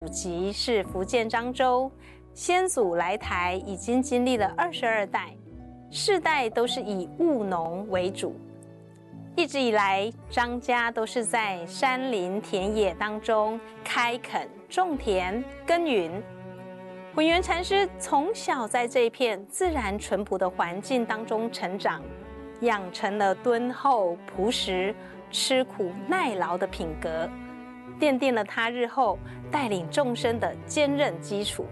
籍是福建漳州，先祖来台已经经历了22代，世代都是以务农为主。一直以来，张家都是在山林田野当中开垦、种田、耕耘。混元禅师从小在这一片自然淳朴的环境当中成长，养成了敦厚朴实、吃苦耐劳的品格，奠定了他日后带领众生的坚韧基础。